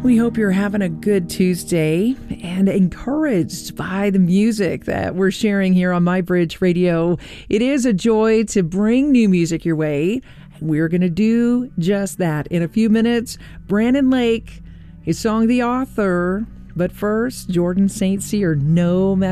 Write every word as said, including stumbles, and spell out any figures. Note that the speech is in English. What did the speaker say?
We hope you're having a good Tuesday and encouraged by the music that we're sharing here on MyBridge Radio. It is a joy to bring new music your way. We're going to do just that. In a few minutes, Brandon Lake, his song The Author. But first, Jordan Saint Cyr, No Matter